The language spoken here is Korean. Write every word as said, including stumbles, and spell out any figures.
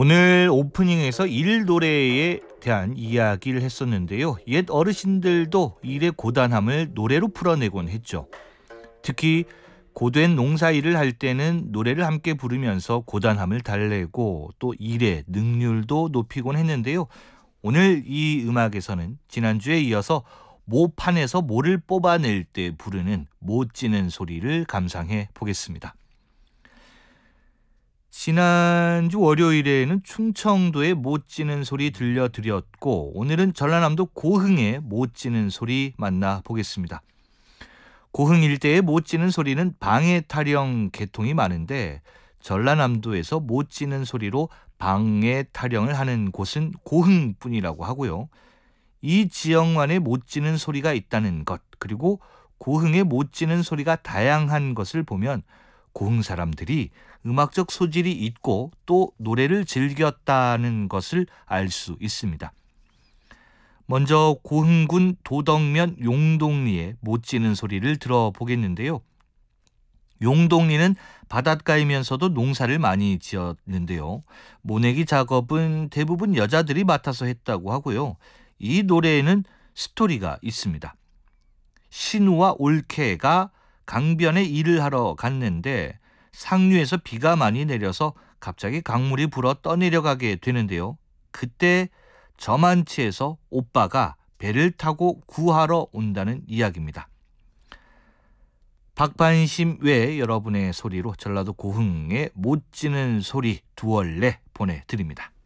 오늘 오프닝에서 일 노래에 대한 이야기를 했었는데요. 옛 어르신들도 일의 고단함을 노래로 풀어내곤 했죠. 특히 고된 농사일을 할 때는 노래를 함께 부르면서 고단함을 달래고 또 일의 능률도 높이곤 했는데요. 오늘 이 음악에서는 지난주에 이어서 모판에서 모를 뽑아낼 때 부르는 못 찌는 소리를 감상해 보겠습니다. 지난주 월요일에는 충청도의 못 찌는 소리 들려드렸고, 오늘은 전라남도 고흥의 못 찌는 소리 만나보겠습니다. 고흥 일대의 못 찌는 소리는 방해 타령 계통이 많은데, 전라남도에서 못 찌는 소리로 방해 타령을 하는 곳은 고흥뿐이라고 하고요. 이 지역만의 못 찌는 소리가 있다는 것, 그리고 고흥의 못 찌는 소리가 다양한 것을 보면 고흥 사람들이 음악적 소질이 있고 또 노래를 즐겼다는 것을 알 수 있습니다. 먼저 고흥군 도덕면 용동리의 못 찌는 소리를 들어보겠는데요. 용동리는 바닷가이면서도 농사를 많이 지었는데요. 모내기 작업은 대부분 여자들이 맡아서 했다고 하고요. 이 노래에는 스토리가 있습니다. 신우와 올케가 강변에 일을 하러 갔는데 상류에서 비가 많이 내려서 갑자기 강물이 불어 떠내려가게 되는데요. 그때 저만치에서 오빠가 배를 타고 구하러 온다는 이야기입니다. 박반심 외에 여러분의 소리로 전라도 고흥의 못 찌는 소리 두 월레 보내드립니다.